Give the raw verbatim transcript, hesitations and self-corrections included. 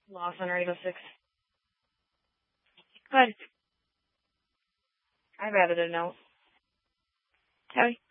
Lost on Rainbow Six. Good. I've added a note. Howie?